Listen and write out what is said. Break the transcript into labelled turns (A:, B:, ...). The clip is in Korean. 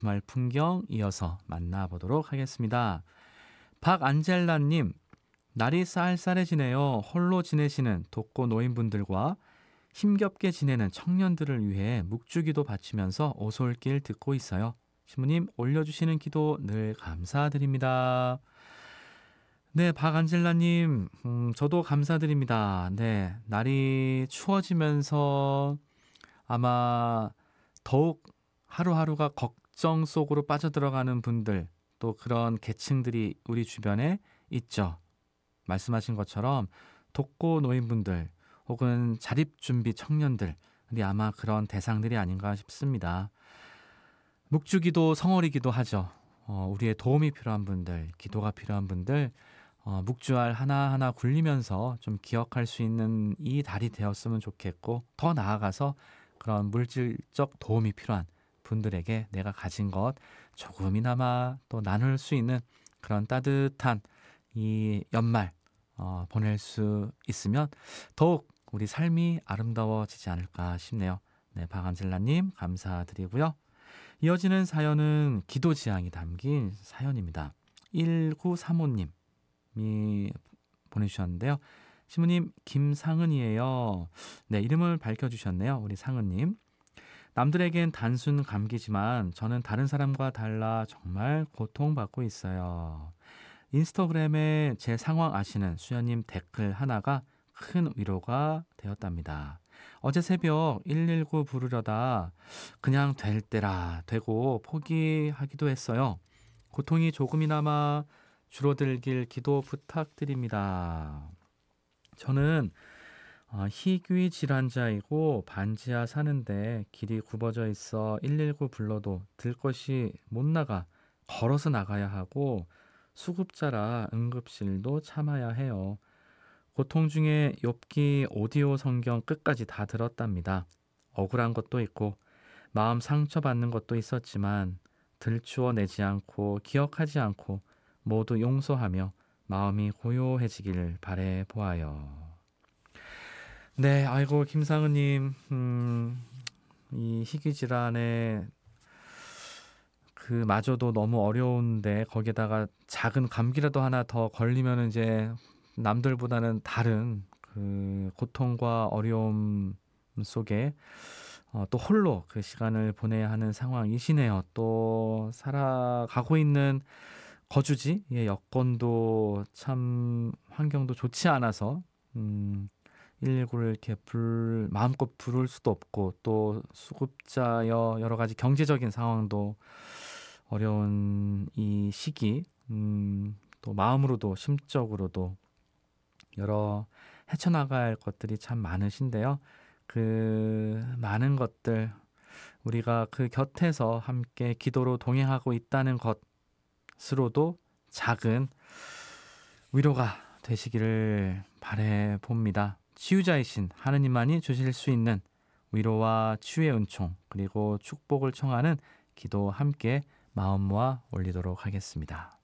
A: 주말 풍경 이어서 만나보도록 하겠습니다. 박안젤라님, 날이 쌀쌀해지네요. 홀로 지내시는 독거 노인분들과 힘겹게 지내는 청년들을 위해 묵주기도 바치면서 오솔길 듣고 있어요. 신부님 올려주시는 기도 늘 감사드립니다. 네, 박안젤라님, 저도 감사드립니다. 네, 날이 추워지면서 아마 더욱 하루하루가 걱정 속으로 빠져들어가는 분들, 또 그런 계층들이 우리 주변에 있죠. 말씀하신 것처럼 독거 노인분들 혹은 자립준비 청년들, 이 아마 그런 대상들이 아닌가 싶습니다. 묵주기도 성월이기도 하죠. 우리의 도움이 필요한 분들, 기도가 필요한 분들, 묵주알 하나하나 굴리면서 좀 기억할 수 있는 이 달이 되었으면 좋겠고, 더 나아가서 그런 물질적 도움이 필요한 분들에게 내가 가진 것 조금이나마 또 나눌 수 있는 그런 따뜻한 이 연말 보낼 수 있으면 더욱 우리 삶이 아름다워지지 않을까 싶네요. 네, 박안젤라님 감사드리고요. 이어지는 사연은 기도 지향이 담긴 사연입니다. 1935님이 보내주셨는데요. 신부님 김상은이에요. 네, 이름을 밝혀주셨네요. 우리 상은님. 남들에겐 단순 감기지만 저는 다른 사람과 달라 정말 고통받고 있어요. 인스타그램에 제 상황 아시는 수연님 댓글 하나가 큰 위로가 되었답니다. 어제 새벽 119 부르려다 그냥 될 때라 되고 포기하기도 했어요. 고통이 조금이나마 줄어들길 기도 부탁드립니다. 저는 희귀 질환자이고 반지하 사는데 길이 굽어져 있어 119 불러도 들 것이 못 나가 걸어서 나가야 하고 수급자라 응급실도 참아야 해요. 고통 중에 욥기 오디오 성경 끝까지 다 들었답니다. 억울한 것도 있고 마음 상처받는 것도 있었지만 들추어내지 않고 기억하지 않고 모두 용서하며 마음이 고요해지기를 바래 보아요. 네, 아이고 김상은님, 이 희귀 질환에 그마저도 너무 어려운데 거기에다가 작은 감기라도 하나 더 걸리면 이제 남들보다는 다른 그 고통과 어려움 속에 또 홀로 그 시간을 보내야 하는 상황이시네요. 또 살아가고 있는 거주지의 여건도 참 환경도 좋지 않아서 119를 이렇게 마음껏 부를 수도 없고 또 수급자여 여러 가지 경제적인 상황도 어려운 이 시기, 또 마음으로도 심적으로도 여러 헤쳐나갈 것들이 참 많으신데요. 그 많은 것들 우리가 그 곁에서 함께 기도로 동행하고 있다는 것으로도 작은 위로가 되시기를 바래 봅니다. 치유자이신 하느님만이 주실 수 있는 위로와 치유의 은총 그리고 축복을 청하는 기도 함께 마음 모아 올리도록 하겠습니다.